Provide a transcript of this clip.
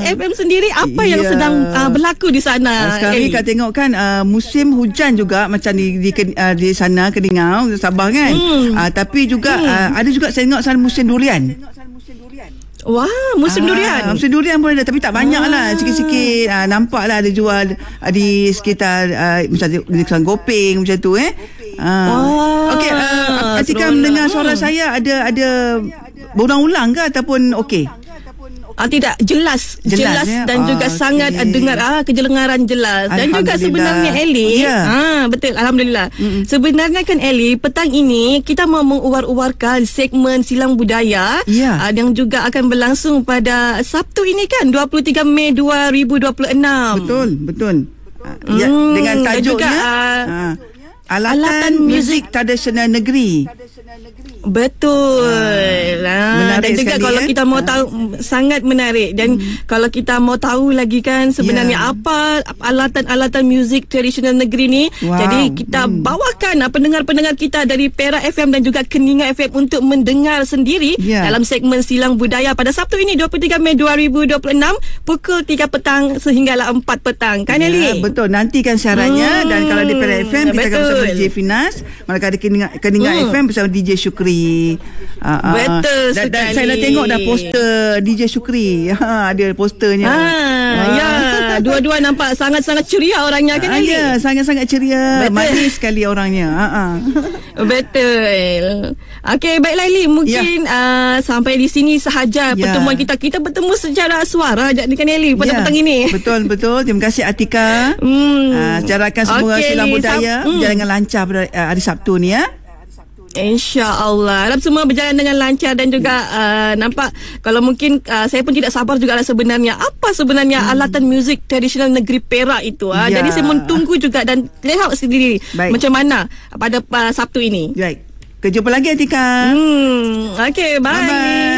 FM sendiri apa yang sedang berlaku di sana? Sekarang ni Kak tengok kan musim hujan juga macam di sana Keningau, Sabah kan. Tapi juga ada juga saya tengok sana musim durian. Wah, musim durian. Musim durian pun ada, tapi tak banyak lah. Sikit-sikit nampak lah ada jual di sekitar macam di Gopeng macam tu Okey, Atika mendengar suara saya ada berulang-ulang ke ataupun okey? Tidak, jelas dan juga sangat dengar kejelengaran jelas. Dan juga sebenarnya Ellie, betul, alhamdulillah. Sebenarnya kan Ellie, petang ini kita mau menguar-uarkan segmen Silang Budaya yang juga akan berlangsung pada Sabtu ini kan, 23 Mei 2026. Betul. Dengan tajuknya Alatan Muzik Tradisional Negeri. Betul. Dan juga kalau kita mau tahu, sangat menarik. Dan kalau kita mau tahu lagi kan sebenarnya apa alatan-alatan muzik tradisional negeri ni, jadi kita bawakan pendengar-pendengar kita dari Perak FM dan juga Keningau FM untuk mendengar sendiri dalam segmen Silang Budaya pada Sabtu ini 23 Mei 2026 pukul 3 petang sehinggalah 4 petang. Kan Eli? Betul. Nantikan siarannya. Dan kalau di Perak FM kita akan bersama DJ Finas, manakala Keningau FM bersama DJ Syukri. Betul sekali. Dan saya dah tengok dah poster DJ Syukri. Ada posternya. Dua-dua nampak sangat-sangat ceria orangnya kan? Ya, sangat-sangat ceria. Manis sekali orangnya. Betul. Okey, baiklah Eli, mungkin sampai di sini sahaja pertemuan kita. Kita bertemu secara suara kan Eli pada petang ini. Betul. Terima kasih Atika. Carakan semua Silang Budaya berjalan dengan lancar pada hari Sabtu ni InsyaAllah. Harap semua berjalan dengan lancar dan juga nampak kalau mungkin saya pun tidak sabar juga sebenarnya apa sebenarnya alatan muzik tradisional negeri Perak itu. Jadi saya tunggu juga dan lihat sendiri macam mana pada Sabtu ini. Baik. Kita jumpa lagi Atika. Okay, bye.